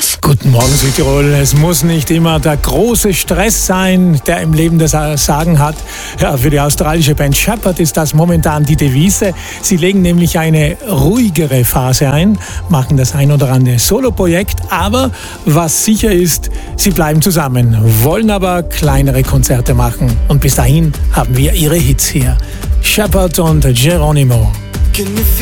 los? Guten Morgen, Südtirol. Es muss nicht immer der große Stress sein, der im Leben das Sagen hat. Ja, für die australische Band Shepherd ist das momentan die Devise. Sie legen nämlich eine ruhigere Phase ein, machen das ein oder andere Soloprojekt, aber was sicher ist, sie bleiben zusammen, wollen aber kleinere Konzerte machen. Und bis dahin haben wir ihre Hits hier. Shepherd und Geronimo.